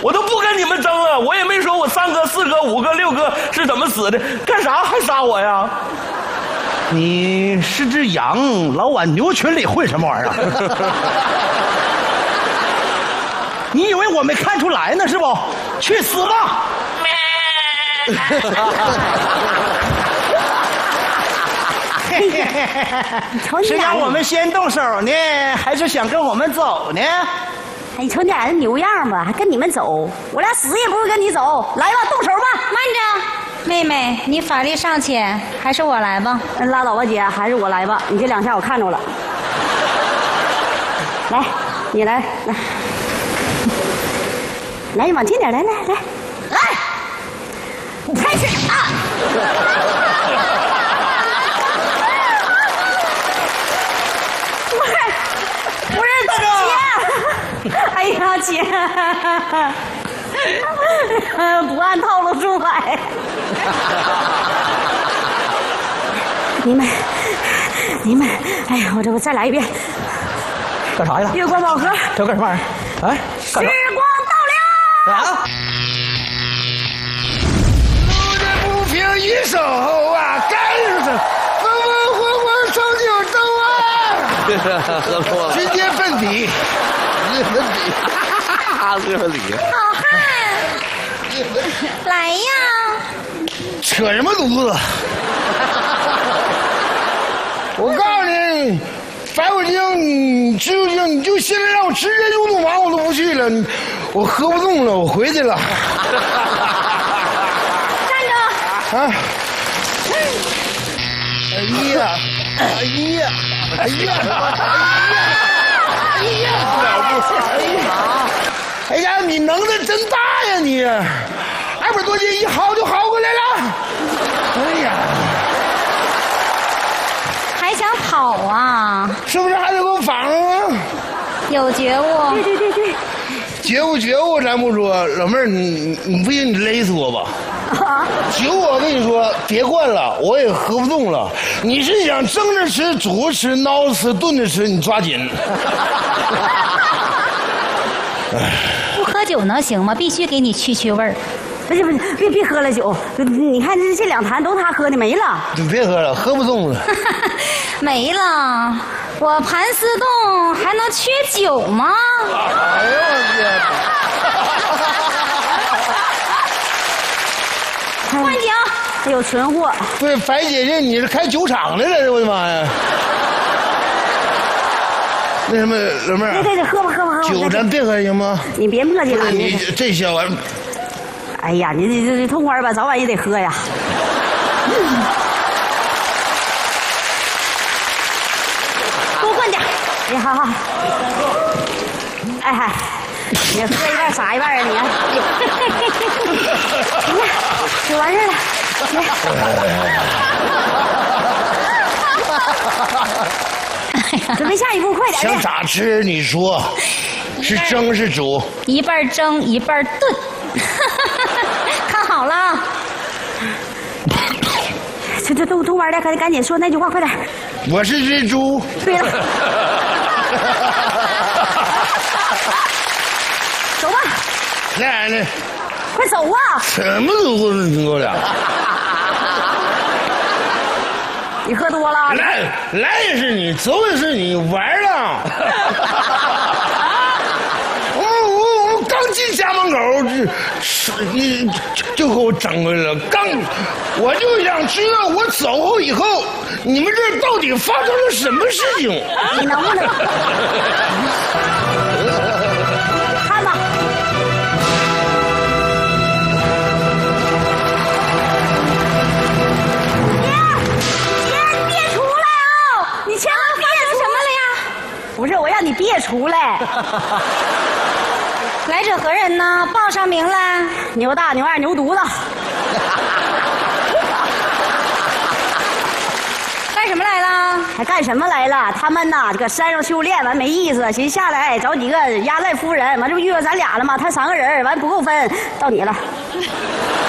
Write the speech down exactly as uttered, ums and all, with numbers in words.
我都不跟你们争了，我也没说我三哥、四哥、五哥、六哥是怎么死的，干啥还杀我呀？ 你是只羊，老往牛群里混什么玩意儿？你以为我没看出来呢是不？去死吧！是让我们先动手呢，还是想跟我们走呢？ 你瞅你俩这牛样吧，还跟你们走？我俩死也不会跟你走。来吧，动手吧！ 慢着，妹妹，你法力尚浅，还是我来吧。 那拉倒吧，姐，还是我来吧。你这两下我看着了。来，你来，来，来，你往近点，来来来，来，开始啊！不是，不是，姐，哎呀，姐，不按套路出牌。你们，你们，哎呀，我这我再来一遍。 干啥呀？ 月光宝盒， 这干什么玩意儿？哎， 时光到了。 啊！ 路见不平一声吼啊，该是风风火火闯九州啊！ 喝多了， 直接分体，直接分体， 哈这个理。 好汉，来呀！ 扯什么犊子？我告诉你，白骨精，你知不知？你就现在让我直接入洞房，我都不去了，我喝不动了，我回去了。 站着！ 啊！哎呀！哎呀！哎呀！哎呀！哎呀！哎呀！你能耐真大呀你！二百多斤一薅就薅过来了。哎呀！ 还想跑啊？ 是不是还得给我绑上啊？ 有觉悟。 对对对对。 觉悟觉悟，咱不说，老妹儿，你你不行，你勒死我吧。酒我跟你说，别灌了，我也喝不动了。你是想蒸着吃、煮着吃、熬着吃、炖着吃，你抓紧。 不喝酒能行吗？必须给你去去味儿。 不是不是，别别喝了酒，你看这这两坛都他喝的没了。 你别喝了，喝不动了。 没了，我盘丝洞还能缺酒吗？ 哎呦我天！换酒。 还有存货。 对，白姐姐，你是开酒厂的了，我的妈呀！那什么，老妹儿， 对对对，喝吧喝吧喝吧。 酒咱别喝行吗？ 你别磨叽了， 你这小玩意儿。 哎呀，你这这痛快吧，早晚也得喝呀。 多灌点。 哎，好好。哎嗨，你喝一半撒一半啊你。行了，就完事了。准备下一步，快点。 想咋吃？你说，是蒸是煮？ 一半蒸，一半炖。看好了。 这这都都玩的，赶赶紧说那句话，快点。 我是只猪。 对了。走吧。 来来， 快走啊！ 什么犊子？你给我俩。 你喝多了。 来来也是你，走也是你，玩了。我我我刚进家门口，这你就给我整回来了。刚我就想知道，我走后以后，你们这到底发生了什么事情？ 你能不能看吧？不是，我让你别出来！ 来者何人呢？报上名来。 牛大、牛二、牛犊子。 干什么来了？ 还干什么来了？他们呐，搁山上修炼完没意思，寻思下来找几个压寨夫人，完这不遇到咱俩了吗？他三个人，完不够分，到你了。